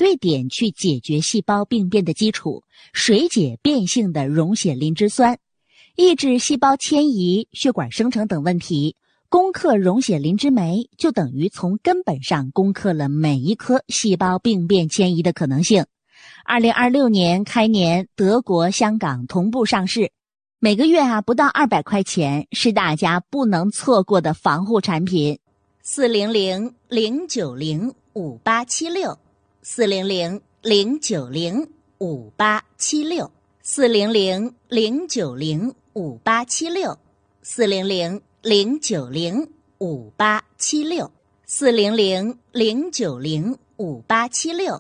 对点去解决细胞病变的基础，水解变性的溶血磷脂酸，抑制细胞迁移、血管生成等问题。攻克溶血磷脂酶，就等于从根本上攻克了每一颗细胞病变迁移的可能性。2026年开年，德国、香港同步上市，每个月不到200块钱，是大家不能错过的防护产品。400-090-5876 400-090-5876 400-090-5876 400-090-5876 400-090-5876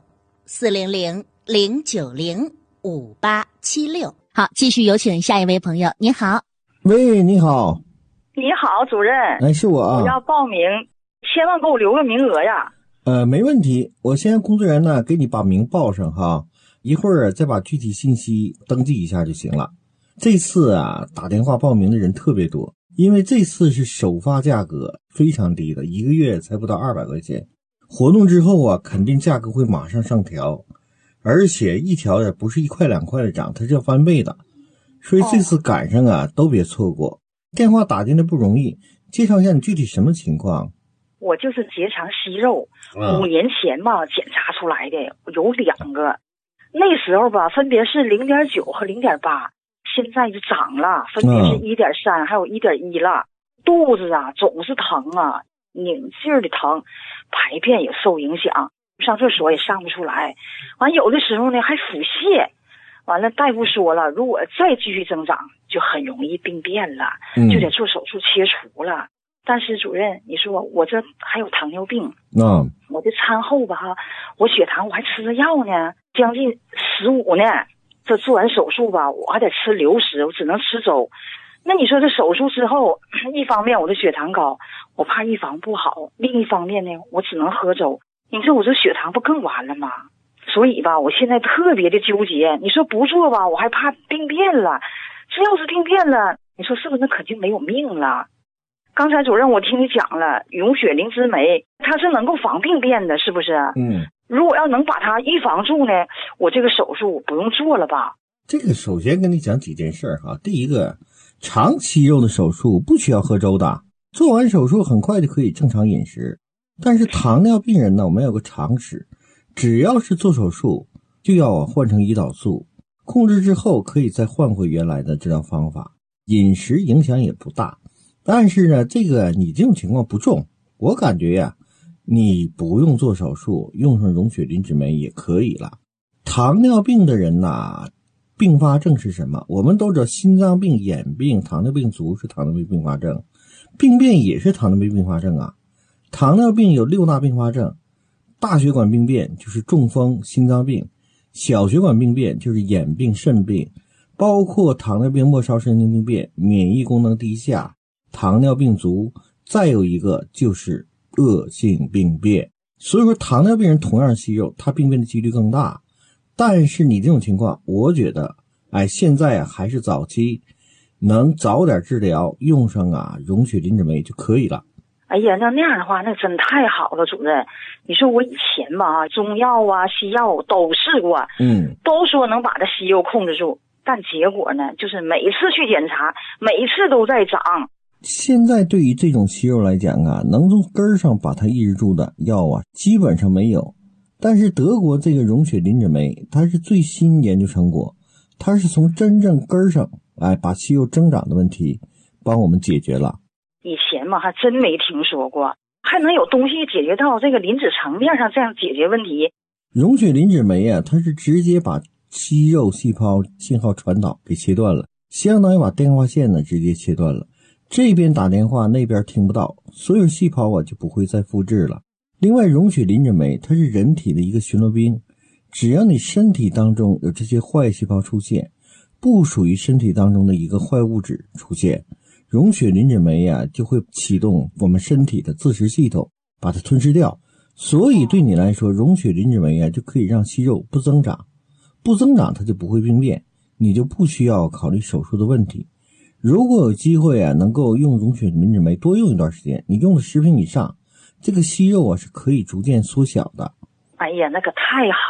400-090-5876。好，继续有请下一位朋友。你好。 喂，你好。 你好，主任。 哎，是我啊。 我要报名，千万给我留个名额呀。 没问题，我先让工作人员呢给你把名报上哈，一会儿再把具体信息登记一下就行了。这次打电话报名的人特别多，因为这次是首发价格非常低的，一个月才不到200块钱。活动之后肯定价格会马上上调，而且一调也不是1块2块的涨，它是要翻倍的。所以这次赶上都别错过。电话打进来不容易，介绍一下你具体什么情况。 我就是结肠息肉，5年前检查出来的，有2个，那时候分别是0.9和0.8，现在就涨了，分别是1.3还有1.1了。肚子总是疼拧劲儿的疼，排便也受影响，上厕所也上不出来，完有的时候呢还腹泻，完了大夫说了，如果再继续增长就很容易病变了，就得做手术切除了。但是主任，你说我这还有糖尿病，我这餐后我血糖我还吃着药呢，将近15呢。这做完手术我还得吃流食，我只能吃粥。那你说这手术之后，一方面我的血糖高，我怕预防不好，另一方面呢，我只能喝粥。你说我这血糖不更完了吗？所以我现在特别的纠结。你说不做我还怕病变了，这要是病变了，你说是不是那肯定没有命了？刚才主任我听你讲了，溶血磷脂酶它是能够防病变的，是不是？如果要能把它预防住呢，我这个手术不用做了吧？ 这个首先跟你讲几件事第一个，长息肉的手术不需要喝粥的，做完手术很快就可以正常饮食。但是糖尿病人呢，我们有个常识，只要是做手术就要换成胰岛素，控制之后可以再换回原来的治疗方法，饮食影响也不大。但是呢，这个你这种情况不重，我感觉你不用做手术，用上溶血磷脂酶也可以了。糖尿病的人并发症是什么？我们都知道心脏病、眼病、糖尿病足是糖尿病并发症，病变也是糖尿病并发症糖尿病有6大并发症，大血管病变就是中风、心脏病，小血管病变就是眼病、肾病，包括糖尿病末梢神经病变、免疫功能低下、糖尿病足，再有一个就是恶性病变。所以说糖尿病人同样息肉，他病变的几率更大。但是你这种情况，我觉得现在还是早期，能早点治疗，用上溶血磷脂酶就可以了。 哎呀，那样的话那真太好了，主任。你说我以前中药西药都试过，都说能把这息肉控制住，但结果呢，就是每次去检查，每次都在长。 现在对于这种息肉来讲能从根上把它抑制住的药基本上没有。但是德国这个溶血磷脂酶，它是最新研究成果，它是从真正根上把息肉增长的问题帮我们解决了。 以前还真没听说过，还能有东西解决到这个磷脂层面上这样解决问题。 溶血磷脂酶它是直接把息肉细胞信号传导给切断了，相当于把电话线直接切断了，这边打电话那边听不到，所有细胞就不会再复制了。另外，溶血磷脂酶它是人体的一个巡逻兵，只要你身体当中有这些坏细胞出现，不属于身体当中的一个坏物质出现，溶血磷脂酶就会启动我们身体的自食系统，把它吞噬掉。所以对你来说，溶血磷脂酶就可以让息肉不增长，不增长它就不会病变，你就不需要考虑手术的问题。如果有机会能够用溶血磷脂酶多用一段时间，你用了10瓶以上，这个息肉是可以逐渐缩小的。 哎呀，那个太好